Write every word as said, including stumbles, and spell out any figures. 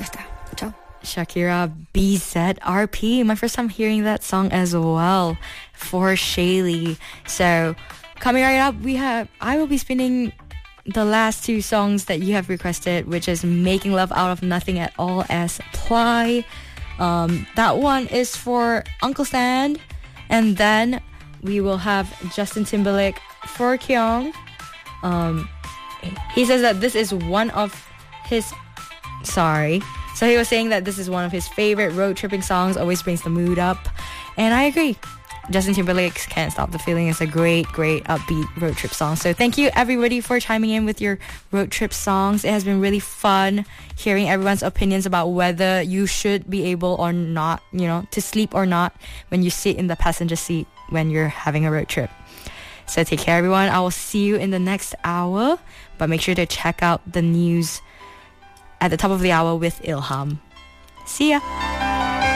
Ya está. Chao. Shakira, B Z R P. My first time hearing that song as well for Shaylee. So coming right up, we have I will be spinning the last two songs that you have requested, which is Making Love Out of Nothing at All as Ply. Um, that one is for Uncle Stan. And then we will have Justin Timberlake for Kyung. Um, he says that this is one of his... Sorry. So he was saying that this is one of his favorite road tripping songs, always brings the mood up. And I agree. Justin Timberlake's Can't Stop the Feeling is a great, great upbeat road trip song. So thank you everybody for chiming in with your road trip songs. It has been really fun hearing everyone's opinions about whether you should be able or not, you know, to sleep or not when you sit in the passenger seat when you're having a road trip. So take care everyone. I will see you in the next hour. But make sure to check out the news at the top of the hour with Ilham. See ya!